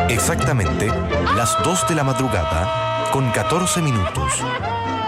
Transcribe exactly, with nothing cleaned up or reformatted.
Exactamente las dos de la madrugada con catorce minutos.